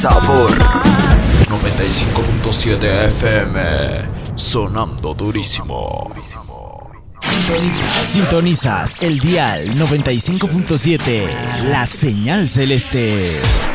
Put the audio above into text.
Sabor 95.7 FM, sonando durísimo. Sintonizas el dial 95.7, la señal celeste.